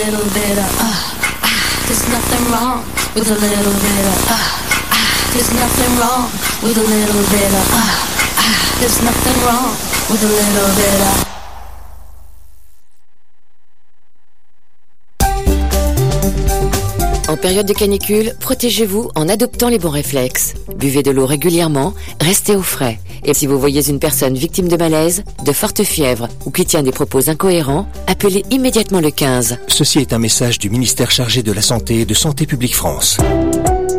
little bit of there's nothing wrong with a little bit of there's nothing wrong with a little bit of there's nothing wrong with a little bit of. En période de canicule, protégez-vous en adoptant les bons réflexes. Buvez de l'eau régulièrement, restez au frais. Et si vous voyez une personne victime de malaise, de forte fièvre ou qui tient des propos incohérents, appelez immédiatement le 15. Ceci est un message du ministère chargé de la Santé et de Santé publique France.